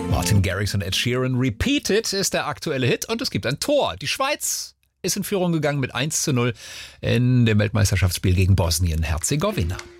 Martin Garrix und Ed Sheeran, Repeated ist der aktuelle Hit und es gibt ein Tor. Die Schweiz ist in Führung gegangen mit 1:0 in dem Weltmeisterschaftsspiel gegen Bosnien-Herzegowina.